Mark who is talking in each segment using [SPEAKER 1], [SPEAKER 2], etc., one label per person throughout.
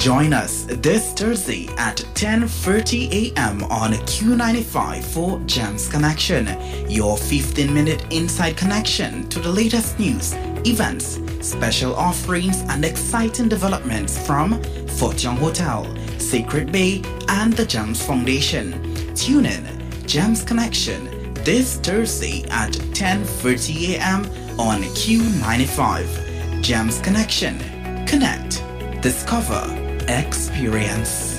[SPEAKER 1] Join us this Thursday at 10:30 a.m. on Q95 for Gems Connection, your 15-minute inside connection to the latest news, events, special offerings, and exciting developments from Fort Young Hotel, Sacred Bay, and the Gems Foundation. Tune in, Gems Connection, this Thursday at 10:30 a.m. on Q95. Gems Connection. Connect. Discover. Experience.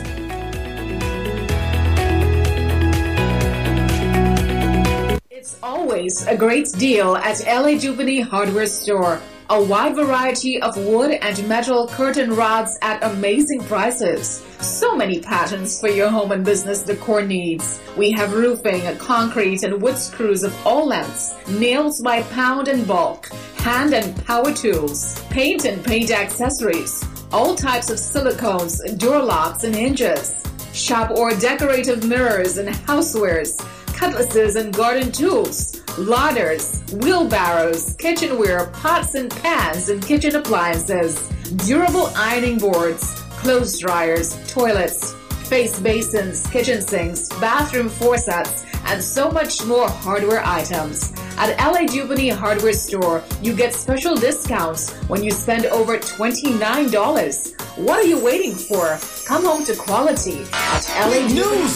[SPEAKER 2] It's always a great deal at LA Jubilee Hardware Store. A wide variety of wood and metal curtain rods at amazing prices. So many patterns for your home and business decor needs. We have roofing, concrete, and wood screws of all lengths, nails by pound and bulk, hand and power tools, paint and paint accessories, all types of silicones, door locks, and hinges, shop or decorative mirrors and housewares, cutlasses and garden tools, ladders, wheelbarrows, kitchenware, pots and pans, and kitchen appliances, durable ironing boards, clothes dryers, toilets, face basins, kitchen sinks, bathroom faucets, and so much more hardware items. At LA Jubilee Hardware Store, you get special discounts when you spend over $29. What are you waiting for? Come home to quality at LA Jubilee.